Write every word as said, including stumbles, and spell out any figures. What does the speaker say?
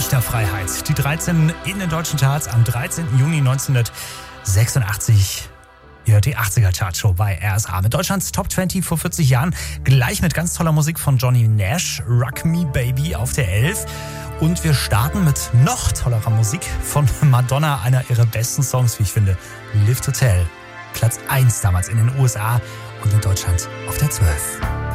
Freiheit. Die dreizehn in den deutschen Charts am dreizehnten Juni neunzehnhundertsechsundachtzig. Ihr hört die achtziger-Chartshow bei R S A mit Deutschlands Top zwanzig vor vierzig Jahren. Gleich mit ganz toller Musik von Johnny Nash, Rock Me Baby auf der elf. Und wir starten mit noch tollerer Musik von Madonna, einer ihrer besten Songs, wie ich finde, Live to Tell. Platz eins damals in den U S A und in Deutschland auf der zwölf.